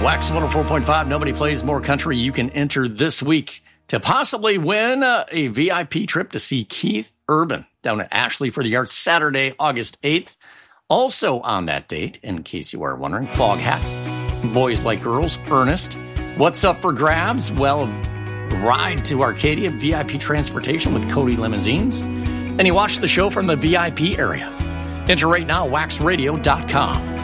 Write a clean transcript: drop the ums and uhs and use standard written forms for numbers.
Wax 104.5, Nobody Plays More Country. You can enter this week to possibly win a VIP trip to see Keith Urban down at Ashley for the Arts Saturday, August 8th. Also on that date, in case you are wondering, Fog Hats, Boys Like Girls, Ernest. What's up for grabs? Well, ride to Arcadia, VIP transportation with Cody Limousines. And you watch the show from the VIP area. Enter right now, waxradio.com.